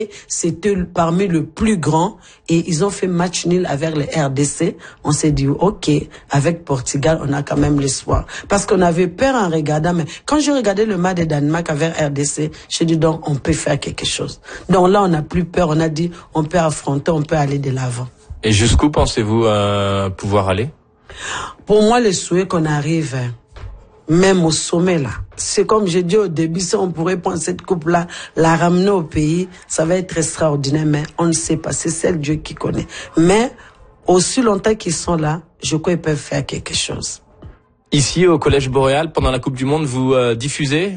C'était parmi le plus grand et ils ont fait match nul avec le RDC. On s'est dit, OK, avec Portugal, on a quand même l'espoir. Parce qu'on avait peur en regardant, mais quand j'ai regardé le match de Danemark avec RDC, j'ai dit, donc, on peut faire quelque chose. Donc là, on n'a plus peur. On a dit, on peut affronter, on peut aller de l'avant. Et jusqu'où pensez-vous pouvoir aller? Pour moi, le souhait qu'on arrive, même au sommet là. C'est comme j'ai dit au début, si on pourrait prendre cette coupe-là, la ramener au pays, ça va être extraordinaire, mais on ne sait pas, c'est seul Dieu qui connaît. Mais aussi longtemps qu'ils sont là, je crois qu'ils peuvent faire quelque chose. Ici, au Collège Boréal, pendant la Coupe du Monde, vous diffusez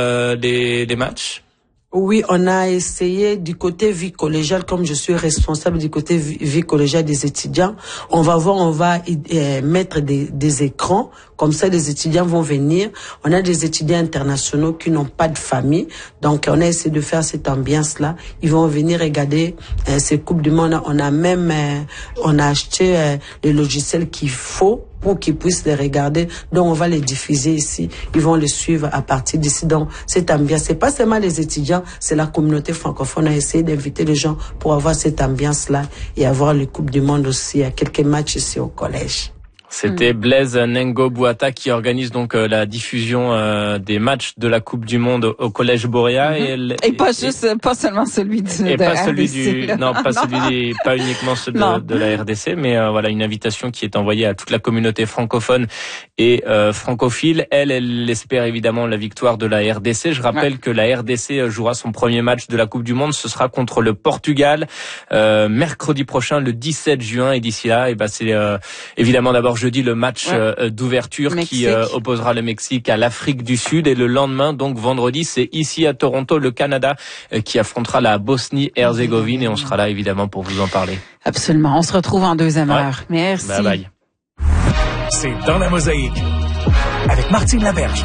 les matchs? Oui, on a essayé du côté vie collégiale, comme je suis responsable du côté vie collégiale des étudiants. On va voir, on va mettre des écrans, comme ça les étudiants vont venir. On a des étudiants internationaux qui n'ont pas de famille, donc on a essayé de faire cette ambiance-là. Ils vont venir regarder ces Coupes du Monde. On a même, on a acheté les logiciels qu'il faut pour qu'ils puissent les regarder. Donc, on va les diffuser ici. Ils vont les suivre à partir d'ici. Donc, cette ambiance, c'est pas seulement les étudiants, c'est la communauté francophone. On a essayé d'inviter les gens pour avoir cette ambiance-là et avoir le Coupe du Monde aussi. Il y a quelques matchs ici au collège. C'était Blaise Nengo Bouata qui organise donc la diffusion des matchs de la Coupe du Monde au Collège Boréal et pas seulement celui de pas RDC, celui du là. non pas celui pas uniquement celui de la RDC, mais voilà, une invitation qui est envoyée à toute la communauté francophone et francophile. Elle espère évidemment la victoire de la RDC. Je rappelle que la RDC jouera son premier match de la Coupe du Monde, ce sera contre le Portugal mercredi prochain, le 17 juin, et d'ici là, c'est évidemment d'abord jeudi le match d'ouverture qui opposera le Mexique à l'Afrique du Sud, et le lendemain, donc vendredi, c'est ici à Toronto, le Canada qui affrontera la Bosnie-Herzégovine, et on sera là évidemment pour vous en parler. Absolument, on se retrouve en deuxième heure. Merci. Bye bye. C'est dans la mosaïque avec Martine Laberge.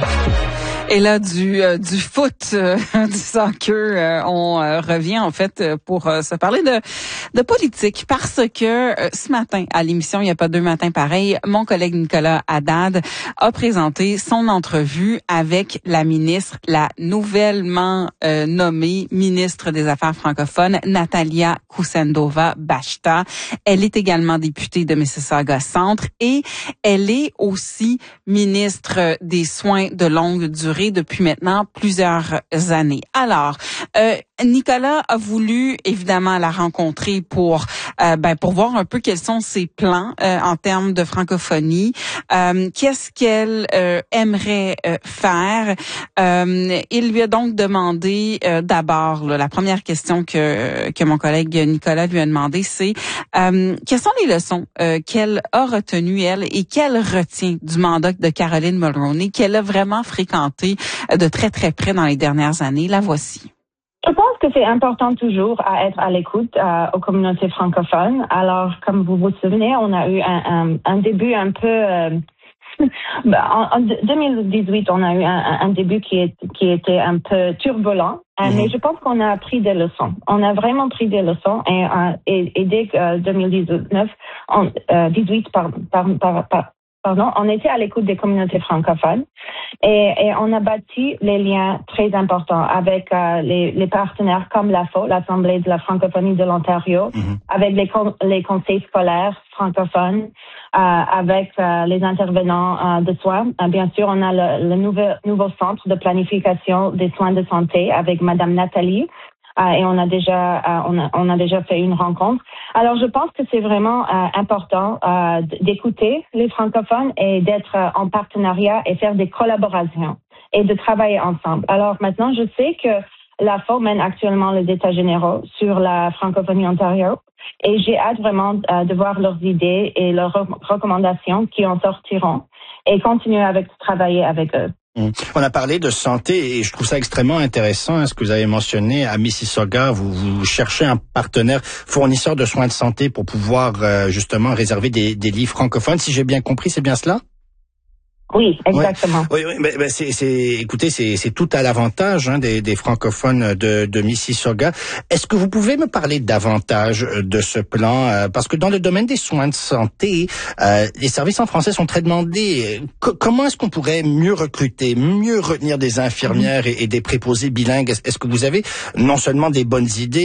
Et là, du foot, du soccer, on revient en fait pour se parler de politique, parce que ce matin, à l'émission, il n'y a pas deux matins pareils, mon collègue Nicolas Haddad a présenté son entrevue avec la ministre, la nouvellement nommée ministre des Affaires francophones, Natalia Kusendova-Bachta. Elle est également députée de Mississauga Centre et elle est aussi ministre des Soins de longue durée depuis maintenant plusieurs années. Alors, Nicolas a voulu évidemment la rencontrer pour voir un peu quels sont ses plans en termes de francophonie, qu'est-ce qu'elle aimerait faire. Il lui a donc demandé d'abord, la première question que mon collègue Nicolas lui a demandé, c'est quelles sont les leçons qu'elle a retenues, elle, et qu'elle retient du mandat de Caroline Mulroney, qu'elle a vraiment fréquenté de très très près dans les dernières années. La voici. Je pense que c'est important toujours à être à l'écoute aux communautés francophones. Alors, comme vous vous souvenez, on a eu un début un peu... en 2018, on a eu un début qui était un peu turbulent, mais je pense qu'on a appris des leçons. On a vraiment pris des leçons et dès 2019, on était à l'écoute des communautés francophones et on a bâti les liens très importants avec les partenaires comme l'AFO, l'Assemblée de la francophonie de l'Ontario, avec les conseils scolaires francophones, avec les intervenants de soins. Bien sûr, on a le nouveau centre de planification des soins de santé avec Madame Nathalie. Et on a déjà fait une rencontre. Alors, je pense que c'est vraiment important d'écouter les francophones et d'être en partenariat et faire des collaborations et de travailler ensemble. Alors, maintenant, je sais que l'AFO mène actuellement les états généraux sur la francophonie Ontario et j'ai hâte vraiment de voir leurs idées et leurs recommandations qui en sortiront et continuer à travailler avec eux. On a parlé de santé et je trouve ça extrêmement intéressant, ce que vous avez mentionné à Mississauga. Vous cherchez un partenaire fournisseur de soins de santé pour pouvoir justement réserver des lits francophones. Si j'ai bien compris, c'est bien cela? Oui, exactement. Oui, écoutez, c'est tout à l'avantage des francophones de Mississauga. Est-ce que vous pouvez me parler davantage de ce plan? Parce que dans le domaine des soins de santé, les services en français sont très demandés. Comment est-ce qu'on pourrait mieux recruter, mieux retenir des infirmières et des préposés bilingues? Est-ce que vous avez non seulement des bonnes idées,